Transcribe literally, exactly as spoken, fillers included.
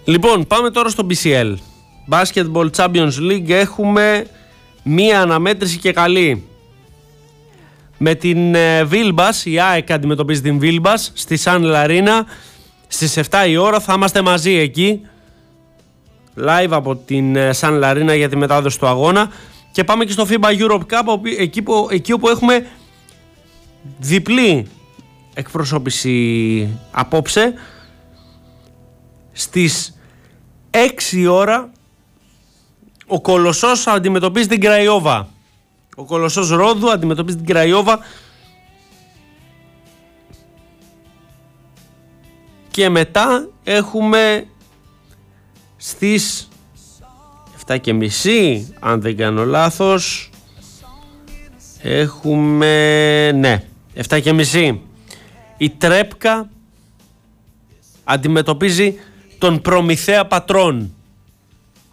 Λοιπόν, πάμε τώρα στο μπι σι ελ. Basketball Champions League. Έχουμε μία αναμέτρηση και καλή. Με την Βίλμπας, η ΑΕΚ αντιμετωπίζει την Βίλμπας στη Σαν Λαρίνα στις επτά η ώρα. Θα είμαστε μαζί εκεί, live από την Σαν Λαρίνα για τη μετάδοση του αγώνα. Και πάμε και στο FIBA Europe Cup, εκεί, που, εκεί όπου έχουμε διπλή εκπροσώπηση απόψε. Στις έξι η ώρα ο Κολοσσός αντιμετωπίζει την Κραϊόβα. Ο Κολοσσός Ρόδου αντιμετωπίζει την Κραϊόβα. Και μετά έχουμε στις επτά και μισή, αν δεν κάνω λάθος, έχουμε, ναι, επτά και μισή, η Τρέπκα αντιμετωπίζει τον Προμηθέα Πατρών.